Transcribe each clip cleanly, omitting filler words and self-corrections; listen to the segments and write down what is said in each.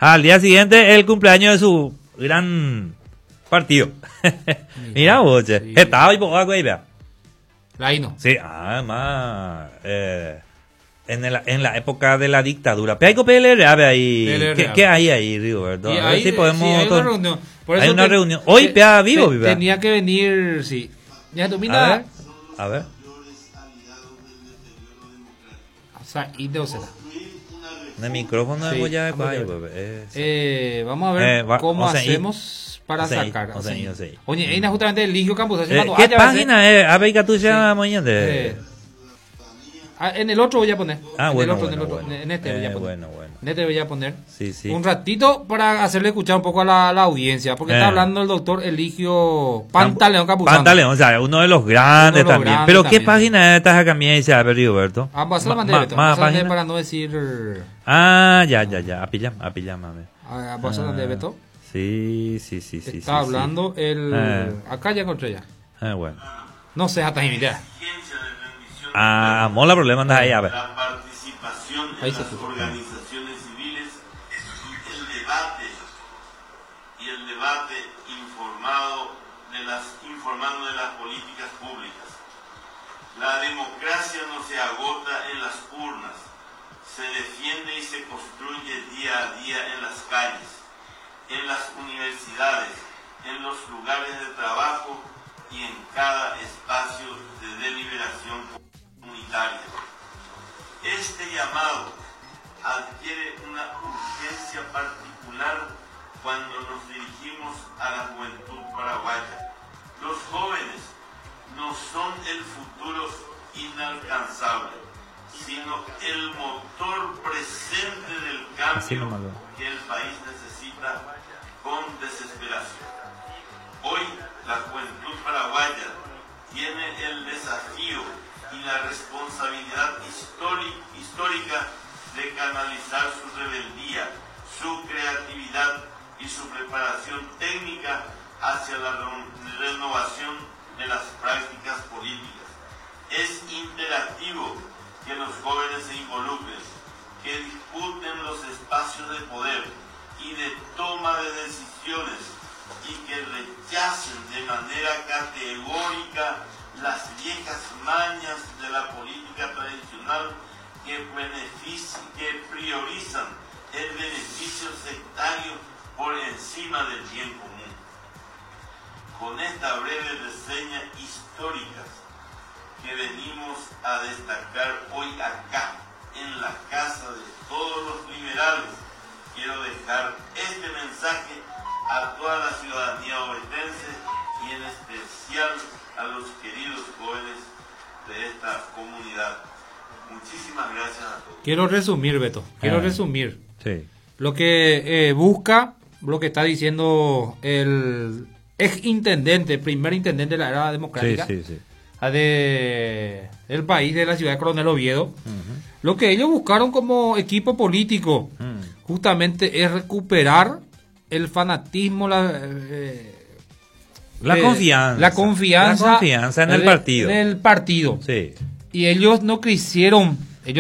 Al día siguiente, el cumpleaños de su gran partido. Mira vos, che. Sí. Estaba y poco ahí, vea. Ahí no. Sí, además, en la época de la dictadura. Peico PLRA, ve ahí. PLRA. ¿Qué hay ahí, Rigoberto? Y A ver ahí, si podemos. sí, hay una reunión. Por Hay eso una reunión. Hoy, pea vivo, viva. tenía que venir, sí. Ya A domina. ver. A ver. O sea, y de Ocela. En el micrófono de Sí, Goya de vamos a Guay, ver. pues, Vamos a ver cómo o sea, hacemos para o sea, sacar. o sea. Oye, Eina justamente el Ligio Campos. ¿Qué página es? A ver, que tú ya mañana. En el otro voy a poner. Ah, en bueno, el otro, bueno, en el otro. bueno. En este voy a poner. Bueno. En este voy a poner. Sí, sí. Un ratito para hacerle escuchar un poco a la audiencia. Porque está hablando el doctor Eligio Pantaleón Campuzano. Pantaleón, o sea, uno de los grandes también. Pero ¿qué página es esta acá mía? Dice, a ver, Rigoberto. Vamos a la mandé, Beto. Más página. Para no decir. Ya. Apillame, a ver. Vamos a la Beto. Sí. Está hablando el. Acá ya encontré ya. Bueno. No sé hasta ahí, mira. Mola problema, anda ahí, a ver. La participación en Ahí las se escucha. organizaciones civiles y el debate informando de las políticas públicas. La democracia no se agota en las urnas, se defiende y se construye día a día en las calles, en las universidades, en los lugares de trabajo y en cada espacio de deliberación comunitaria. Este llamado adquiere una urgencia particular cuando nos dirigimos a la juventud paraguaya. Los jóvenes no son el futuro inalcanzable, sino el motor presente del cambio que el país necesita con desesperación. Hoy la juventud paraguaya tiene el desafío y la responsabilidad histórica de canalizar su rebeldía, su creatividad y su preparación técnica hacia la renovación de las prácticas políticas. Es imperativo que los jóvenes se involucren, que disputen los espacios de poder y de toma de decisiones y que rechacen de manera categórica las viejas mañas de la política tradicional que priorizan el beneficio sectario por encima del bien común. Con esta breve reseña histórica que venimos a destacar hoy acá, en la casa de todos los liberales, quiero dejar este mensaje a toda la ciudadanía ovetense y en especial a los queridos jóvenes de esta comunidad. Muchísimas gracias a todos. Quiero resumir, Beto. Resumir. Sí. Lo que busca, lo que está diciendo el ex intendente, primer intendente de la era democrática Sí. del país, de la ciudad de Coronel Oviedo. Lo que ellos buscaron como equipo político justamente es recuperar el fanatismo, la confianza en el partido. En el partido. Sí. Y ellos no quisieron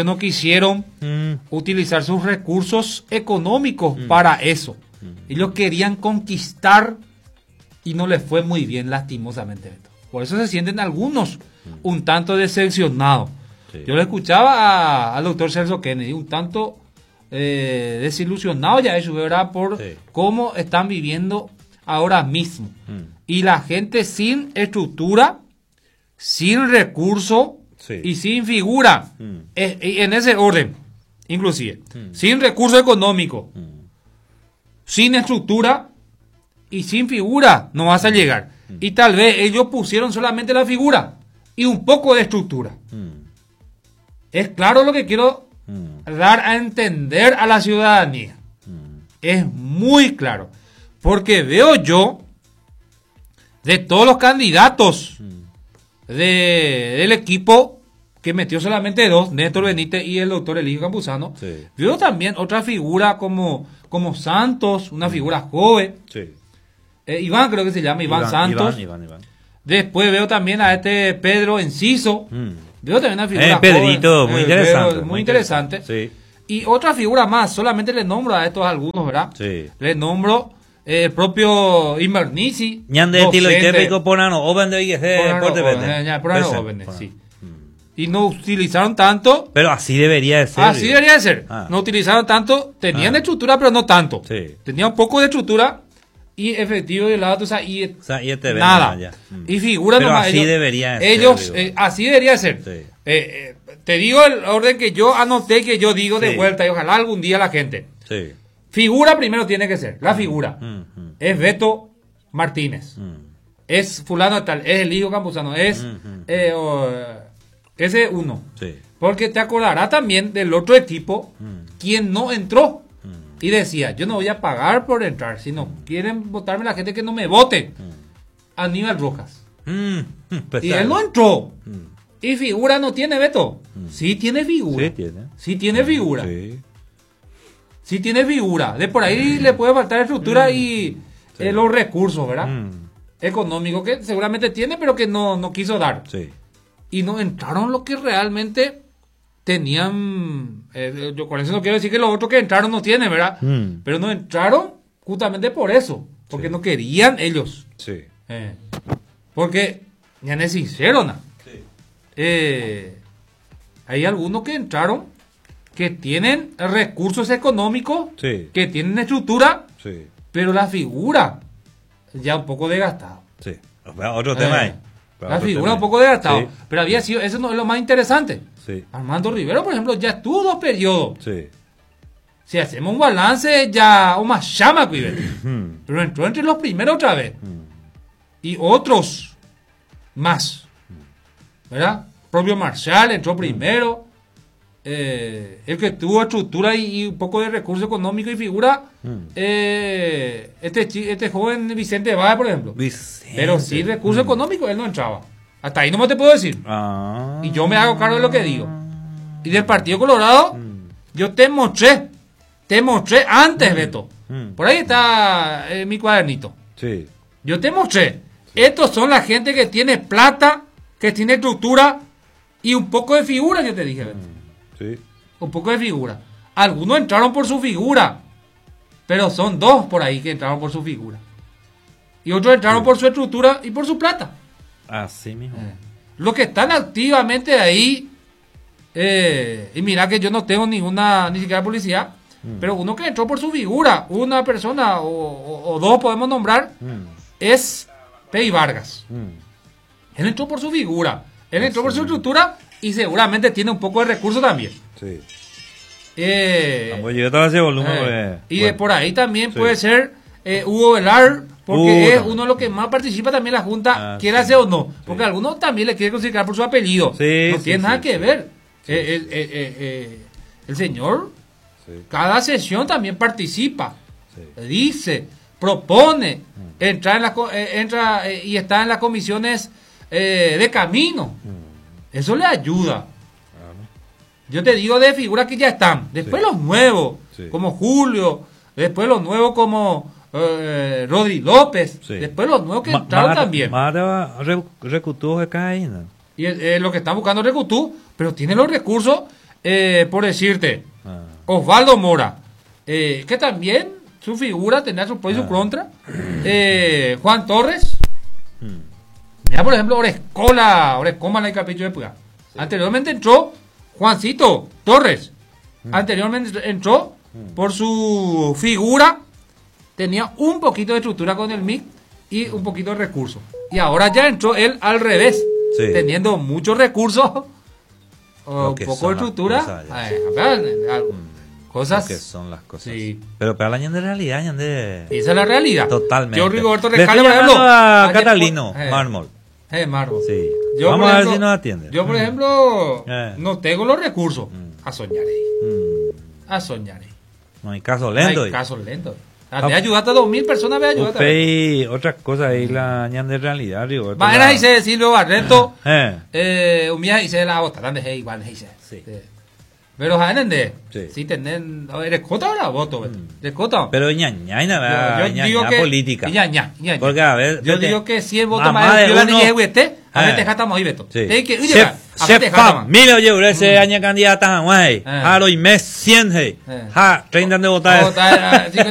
utilizar sus recursos económicos para eso. Ellos querían conquistar y no les fue muy bien, lastimosamente, Beto. Por eso se sienten algunos un tanto decepcionados. Sí. Yo le escuchaba al doctor Celso Kennedy un tanto desilusionado ya de su verdad por cómo están viviendo ahora mismo. Y la gente sin estructura, sin recurso y sin figura, en ese orden, inclusive, sin recurso económico, sin estructura y sin figura, no vas a llegar. Y tal vez ellos pusieron solamente la figura y un poco de estructura. Es claro lo que quiero dar a entender a la ciudadanía. Es muy claro. Porque veo yo, de todos los candidatos del equipo, que metió solamente dos, Néstor Benítez y el doctor Eligio Campuzano, veo también otra figura como Santos, una figura joven. Iván creo que se llama, Iván Santos. Iván. Después veo también a este Pedro Enciso. Veo también una figura Pedrito, joven, muy interesante. muy interesante. Sí. Y otra figura más, solamente le nombro a estos algunos, ¿verdad? Sí. Le nombro el propio Invernici. Ñande estilo y tépico ponano, oben de IGC, deporte sí. Y no utilizaron tanto. Pero así debería de ser. Así debería de ser. No utilizaron tanto, tenían estructura, pero no tanto. Sí. Tenían un poco de estructura y efectivo de lado, y nada. Y figura pero nomás. Así debería de ellos, ser. así debería de ser. Sí. Te digo el orden que yo anoté, que yo digo de vuelta, y ojalá algún día la gente. Sí. Figura primero tiene que ser. La figura. Es Beto Martínez. Es fulano tal. Es el hijo Campuzano. Es ese uno. Sí. Porque te acordarás también del otro equipo, quien no entró. Y decía, yo no voy a pagar por entrar. Si no quieren votarme la gente, que no me vote. Aníbal Rojas. Y él no entró. Y figura no tiene, Beto. Sí tiene figura. Sí tiene figura. Sí tiene figura. De por ahí le puede faltar estructura y los recursos, ¿verdad? Económicos que seguramente tiene, pero que no quiso dar. Sí. Y no entraron lo que realmente tenían. Yo con eso no quiero decir que los otros que entraron no tienen, ¿verdad? Pero no entraron justamente por eso. Porque no querían ellos. Sí. Porque, ya no es sincero, ¿no? Hay algunos que entraron que tienen recursos económicos, que tienen estructura, pero la figura ya un poco desgastada. Sí. Otro tema ahí. La figura un poco desgastada. Pero había sido, eso no es lo más interesante. Armando Rivero, por ejemplo, ya estuvo 2 periodos. Si hacemos un balance, ya o más llama, pero entró entre los primeros otra vez. Y otros más. ¿Verdad? Propio Marshall entró primero. El que tuvo estructura y un poco de recurso económico y figura, este joven Vicente Báez, por ejemplo. Pero sí recurso económico, él no entraba. Hasta ahí no me te puedo decir. Y yo me hago cargo de lo que digo. Y del Partido Colorado, yo te mostré antes, Beto. Por ahí está mi cuadernito. Yo te mostré. Estos son la gente que tiene plata, que tiene estructura y un poco de figura, yo te dije, Beto. Un poco de figura. Algunos entraron por su figura, pero son 2 por ahí que entraron por su figura. Y otros entraron por su estructura y por su plata. Así mismo. Los que están activamente ahí, y mira que yo no tengo ni siquiera publicidad, pero uno que entró por su figura, una persona o 2 podemos nombrar, es Pei Vargas. Él entró por su figura, él entró por su estructura y seguramente tiene un poco de recursos también. Y de por ahí también puede ser Hugo Velar, porque es uno de los que más participa también la Junta, quiera hacer o no, porque algunos también le quieren considerar por su apellido. No tiene nada que ver. El señor, cada sesión también participa, dice, propone, entra y está en las comisiones de camino. Eso le ayuda. Yo te digo de figuras que ya están. Después los nuevos, como Julio. Después los nuevos como Rodri López. Después los nuevos que entraron también. Y lo que están buscando Recutú, pero tiene los recursos, por decirte, Osvaldo Mora, que también su figura tendrá su pro y su contra. Juan Torres. Mira, por ejemplo, Orescoma en el capítulo de Puga. Anteriormente entró Juancito Torres. Anteriormente entró por su figura. Tenía un poquito de estructura con el MIC y un poquito de recursos. Y ahora ya entró él al revés. Teniendo muchos recursos, un poco de estructura. Cosas que son las cosas. Pero para la ñande de realidad, ñande. Esa es la realidad. Totalmente. Yo, Rigoberto Recalde, por ejemplo. Catalino, Mármol. Mármol. Yo, vamos a ver si nos atiende. Yo, por ejemplo, no tengo los recursos. A soñar ahí. No hay caso lento. Me ayudaste a 2.000 personas, me ayudaste. Otra cosa ahí, la ñande de realidad, Rigoberto. Mañana dice Silvio Barreto. Un día dice la bota, grande, igual, dice. Pero ¿entendés? Si tienen, ¿eres cota o la voto? Pero ñaña política. Ñaña. Porque a ver, yo digo que si el voto más de la niña A ver, te jatamos ahí, Beto. Chef familia yo ese año candidata, güey. Haro y mes 100, hey. Ha, 30 de votar.